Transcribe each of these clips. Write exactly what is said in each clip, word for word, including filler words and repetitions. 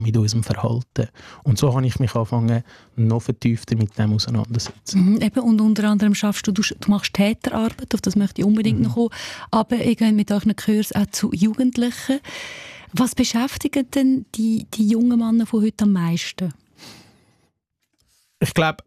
mit unserem Verhalten. Und so habe ich mich angefangen, noch vertiefter mit dem auseinandersetzen. Mhm, eben, und unter anderem schaffst du, du, du machst Täterarbeit, auf das möchte ich unbedingt mhm. noch kommen, aber ich gehe mit euren Kurs auch zu Jugendlichen. Was beschäftigt denn die, die jungen Männer von heute am meisten? Ich glaube,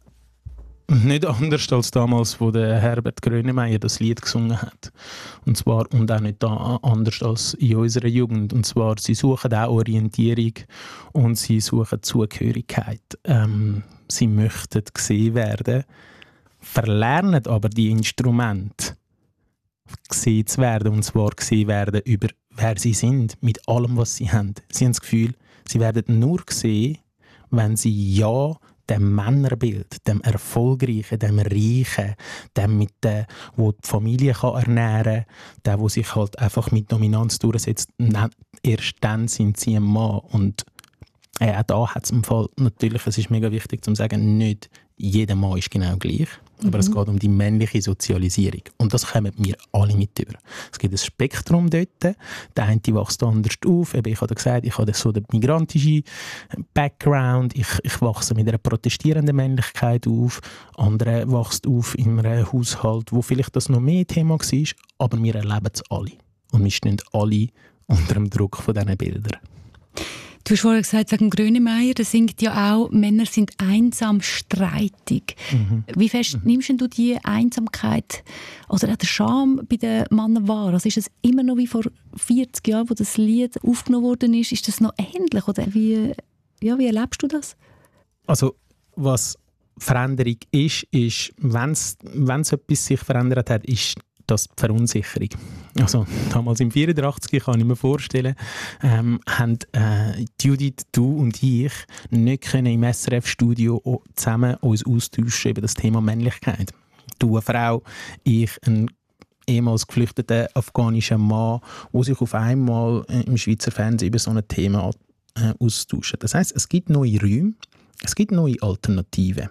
nicht anders als damals, wo der Herbert Grönemeyer das Lied gesungen hat. Und zwar, und auch nicht da, anders als in unserer Jugend. Und zwar, sie suchen auch Orientierung und sie suchen Zugehörigkeit. Ähm, sie möchten gesehen werden, verlernen aber die Instrumente, gesehen zu werden. Und zwar gesehen werden über wer sie sind, mit allem, was sie haben. Sie haben das Gefühl, sie werden nur gesehen, wenn sie ja dem Männerbild, dem Erfolgreichen, dem Reichen, dem, mit dem, wo die Familie kann ernähren kann, dem, der sich halt einfach mit Dominanz durchsetzt, erst dann sind sie ein Mann. Und äh, auch da hat es im Fall, natürlich, es ist mega wichtig zu sagen, nicht jeder Mann ist genau gleich, mhm. aber es geht um die männliche Sozialisierung. Und das kommen wir alle mit über. Es gibt ein Spektrum dort. Der eine wächst anders auf. Eben, ich habe gesagt, ich habe so den migrantischen Background. Ich, ich wachse mit einer protestierenden Männlichkeit auf. Andere wächst auf in einem Haushalt, wo vielleicht das noch mehr Thema war, aber wir erleben es alle. Und wir stehen alle unter dem Druck von diesen Bildern. Du hast vorhin gesagt, wegen Grönemeyer, der singt ja auch, Männer sind einsam, streitig. Mhm. Wie fest mhm. nimmst du die Einsamkeit oder auch den Scham bei den Männern wahr? Also ist es immer noch wie vor vierzig Jahren, wo das Lied aufgenommen worden ist, ist das noch ähnlich? Oder wie, ja, wie erlebst du das? Also, was Veränderung ist, ist, wenn es etwas sich verändert hat, ist das die Verunsicherung. Also damals im vierundachtzig, kann ich mir vorstellen, ähm, haben äh, Judith, du und ich nicht können im S R F-Studio zusammen uns austauschen über das Thema Männlichkeit. Du, eine Frau, ich, ein ehemals geflüchteter afghanischer Mann, der sich auf einmal im Schweizer Fernsehen über so ein Thema äh, austauschen. Das heisst, es gibt neue Räume, es gibt neue Alternativen.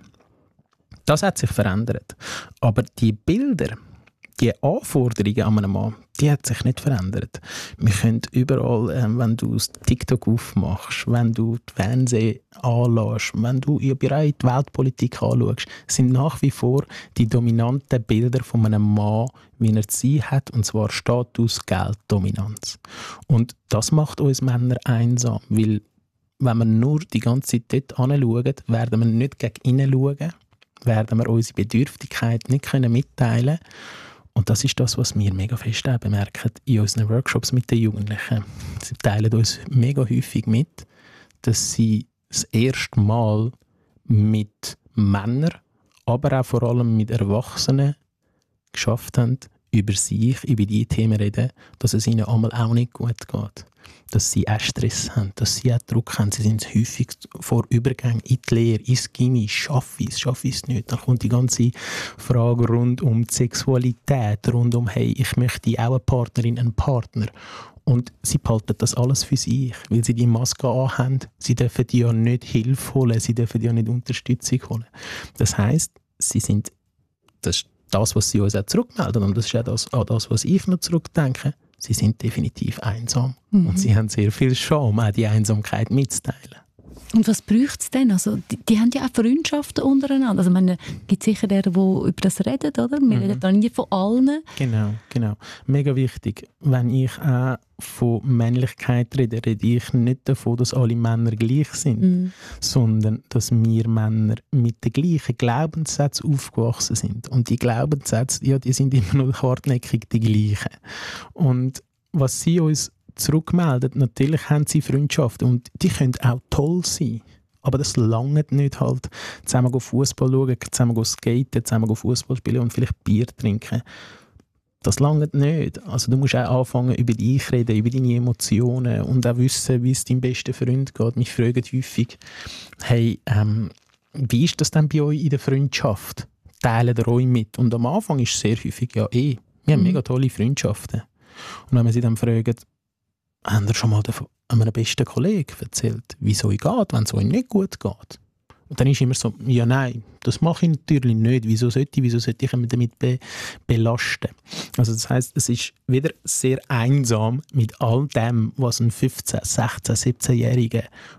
Das hat sich verändert. Aber die Bilder, die Anforderungen an einen Mann, die hat sich nicht verändert. Wir können überall, äh, wenn du das TikTok aufmachst, wenn du die Fernsehen anlässt, wenn du überall die Weltpolitik anschaust, sind nach wie vor die dominanten Bilder von einem Mann, wie er zu sein hat, und zwar Status, Geld, Dominanz. Und das macht uns Männer einsam, weil wenn wir nur die ganze Zeit dort hinschauen, werden wir nicht gegen innen schauen, werden wir unsere Bedürftigkeit nicht mitteilen können. Und das ist das, was wir mega fest bemerken in unseren Workshops mit den Jugendlichen. Sie teilen uns mega häufig mit, dass sie das erste Mal mit Männern, aber auch vor allem mit Erwachsenen geschafft haben, über sich, über die Themen reden, dass es ihnen einmal auch nicht gut geht. Dass sie auch Stress haben, dass sie auch Druck haben. Sie sind häufig vor Übergängen in die Lehre, ins Gymi, schaffe ich es, schaffe ich es nicht. Dann kommt die ganze Frage rund um die Sexualität, rund um, hey, ich möchte auch eine Partnerin, einen Partner. Und sie behalten das alles für sich, weil sie die Maske anhaben. Sie dürfen ja nicht Hilfe holen, sie dürfen ja nicht Unterstützung holen. Das heisst, sie sind, das ist das, was sie uns auch zurückmelden, und das ist auch das, auch das was ich noch zurückdenke, sie sind definitiv einsam. Mhm. Und sie haben sehr viel Scham, auch die Einsamkeit mitzuteilen. Und was braucht es denn? Also, die, die haben ja auch Freundschaften untereinander. Also, es gibt sicher die, die über das reden, oder? Wir mhm. reden da nie von allen. Genau, genau. Mega wichtig. Wenn ich auch von Männlichkeit rede, rede ich nicht davon, dass alle Männer gleich sind, mhm. sondern dass wir Männer mit den gleichen Glaubenssätzen aufgewachsen sind. Und die Glaubenssätze, ja, die sind immer noch hartnäckig die gleichen. Und was sie uns zurückmelden, natürlich haben sie Freundschaften und die können auch toll sein. Aber das langt nicht halt, zusammen Fußball schauen, zusammen skaten, zusammen Fußball spielen und vielleicht Bier trinken. Das langt nicht. Also du musst auch anfangen, über dich reden, über deine Emotionen und auch wissen, wie es deinem besten Freund geht. Mich fragen häufig, hey, ähm, wie ist das denn bei euch in der Freundschaft? Teilen ihr euch mit? Und am Anfang ist es sehr häufig, ja eh, wir haben mhm. mega tolle Freundschaften. Und wenn man sie dann fragt, haben ihr schon mal einem besten Kollegen erzählt, wie es euch geht, wenn es euch nicht gut geht? Und dann ist immer so, ja nein, das mache ich natürlich nicht. Wieso sollte ich, wieso sollte ich mich damit be- belasten? Also das heisst, es ist wieder sehr einsam mit all dem, was ein fünfzehn-, sechzehn-, siebzehnjähriger